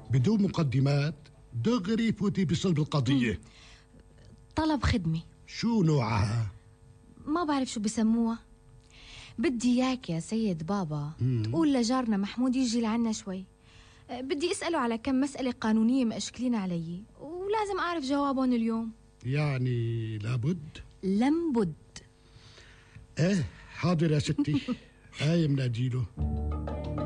بدون مقدمات دغري فوتي بصلب القضية. طلب خدمة. شو نوعها؟ ما بعرف شو بسموها. بدي إياك يا سيد بابا تقول لجارنا محمود يجي لعنا شوي. بدي أسأله على كم مسألة قانونية مأشكلين علي، ولازم أعرف جوابهم اليوم. يعني لابد؟ لم بد. حاضر يا ستي. هاي مناديله.